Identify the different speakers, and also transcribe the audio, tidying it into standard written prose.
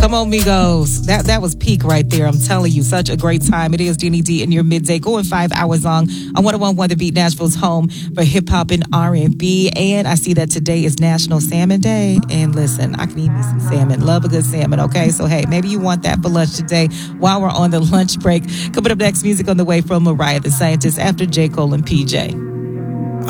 Speaker 1: Come on, Migos. That was peak right there. I'm telling you, such a great time. It is Jenny D in your midday, going 5 hours long on 101.1 The Beat, Nashville's home for hip hop and R&B. And I see that today is National Salmon Day. And listen, I can eat me some salmon. Love a good salmon, okay? So, hey, maybe you want that for lunch today while we're on the lunch break. Coming up next, music on the way from Mariah the Scientist after J. Cole and PJ.